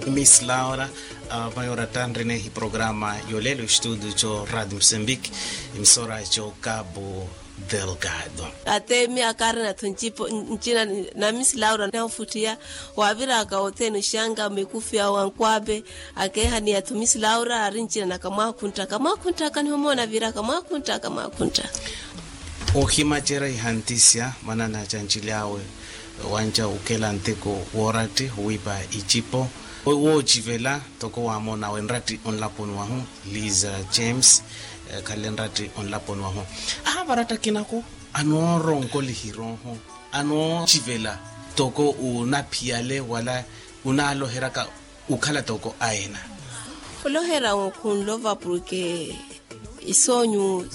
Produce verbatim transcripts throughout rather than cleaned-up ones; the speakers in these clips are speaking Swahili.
Miss Laura uh, mayora tandrene hi programa yolelo studio cho Radio Mozambique imsora cho Cabo Delgado. Ate mi akarna tunchipo nchina na Miss Laura na ufutia wavira akaotenu shanga mekufia wankwabe akeha ni atu Miss Laura arinchina na kama kunta kama kunta kani homona vira kama kunta kama kunta ohima jera ihantisia manana chanchilawe wanja ukela nteko worati huipa ichipo wo chivela toko wa mona wenrati onlapon wahu Liza James uh, kalenrati onlapon wahu aha barata kinako ano ronko lihiroho ano chivela toko unapiale wala unalo heraka ukala toko aina ulohera ukunlova porque isonyu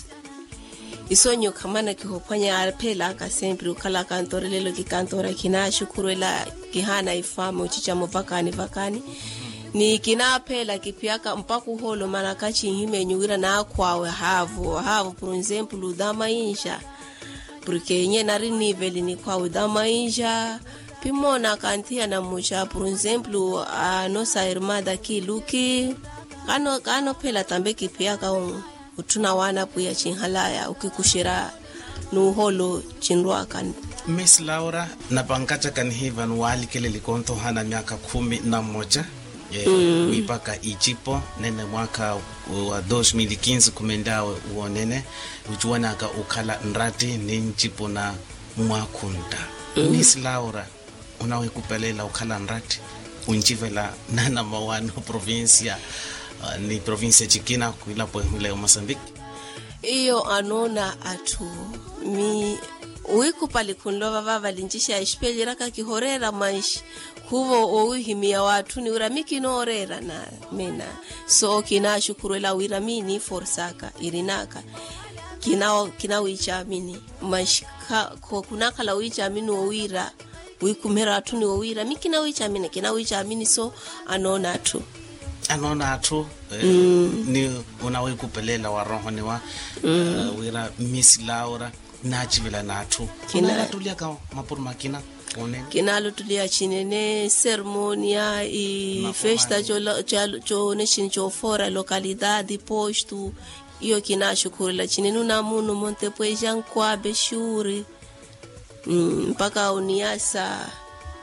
isonyo kamana kihopanya alpela ka sempre ukala kantore lelo ki kantora kina shukurela kihana ifamu chicha mvakani vakani ni kina pela kipiaka mpaku holo mana kachi hime nyugira na kwawe havu havu por exemplo dama insha porque nye nari nivel ni kwawe dama insha pimona kantia na mucha por exemplo a nosa irmada ki luki kano kano pela tambe kipiaka un utuna wana puya chinhalaya ukikushira nuholo chinrwa kan Miss Laura na pankata kan hivan wali kele likonto hana miaka kumi na moja e, mm. Wipaka ichipo nene mwaka wa elfu mbili na kumi kumenda uonene ujuwana ka ukala nrati ni nchipo na mwakunda mm. Miss Laura unawe kupelela ukala nrati unchivela nana mawano provincia Uh, ni provincia chikina kuila po leo Mozambique iyo anona atu mi uiku pale kunlova vava linchisha ishpelira ka kihorera maish huvo ouhimia watu ni uramiki no orera na mena so kina shukurela uiramini forsaka irinaka kina kina uichamini maish ko kunaka la uichamini uira uikumera atu ni uira mikina uichamini kina uichamini so anona atu anona atu eh, mm. ni unawe kupelela wa roho ni wa mm. uh, wira Miss Laura na chivela na atu kina tulia ka mapur makina one kina tulia chinene ceremonia i festa cho cho nation cho fora localidade posto iyo kina shukurila chinenu na munu Montepuez Jankwabe shuri mpaka mm, uniasa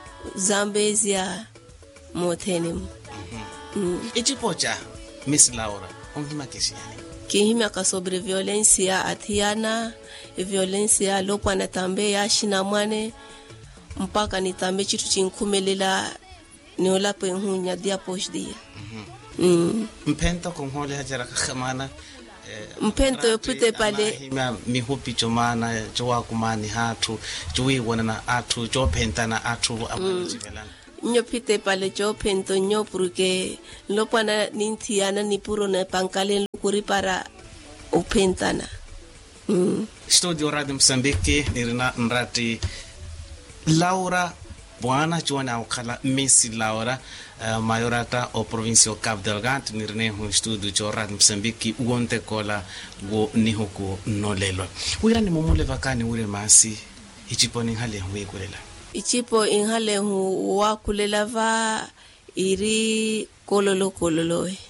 Zambezia motenem Mm. Ichipocha Miss Laura ongima kesiani kihima ka sobre violencia atiana violencia lopo na tambe ya shina mwane mpaka ni tambe chitu chinkumelela ni olapo nhunya dia poshdia mhm mm. Mpento konhole hajara khamana eh, mpento yopite pale hima mihupi chomana jowa kumani hatu jowi wana na atu jo pentana atu amujivelana mm. Nyopite pale chopento nyo porque lopana nintiana ni puro na pankale kuri para upentana mm. Studio Radio Mozambique nirina nrati Laura bwana chwana ukala Miss Laura uh, mayorata o provincia Cabo Delgado nirine hu studio cho Radio Mozambique uonte kola go nihuko nolelo wira ni momole vakani ure masi ichiponi hali huwe kulela ichipo inhale hu wakulela va iri kololo kololoe